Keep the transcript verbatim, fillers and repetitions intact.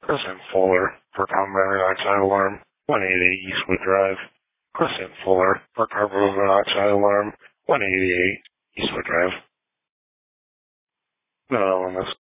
President Fuller for carbon monoxide alarm, one eighty-eight Eastwood Drive. President Fuller for carbon monoxide alarm, one eighty-eight Eastwood Drive. No, on this